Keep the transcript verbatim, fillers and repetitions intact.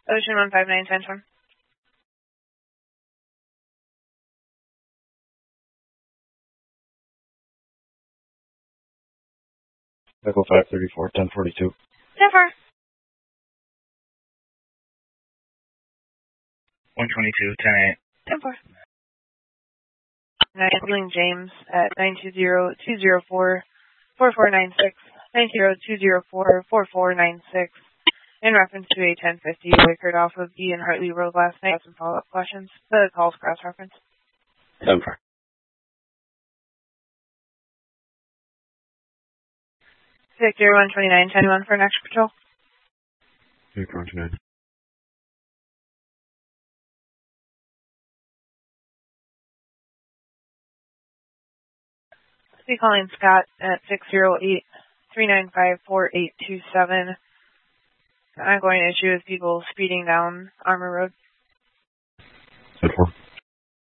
Ocean one five nine ten one. Echo five thirty-four, ten forty-two. ten four. one twenty-two, ten eight. ten four. nine Wheeling James at nine two zero, two zero four, four four nine six. nine zero two zero four, four four nine six. In reference to a ten fifty Wickard off of Ian Hartley Road last night. Some follow-up questions. The call's cross-reference. ten four. Victor one twenty-nine ten one for next patrol. Victor one twenty-nine. Be calling Scott at six zero eight, three nine five, four eight two seven. I'm going to issue with people speeding down Armour Road. ten four.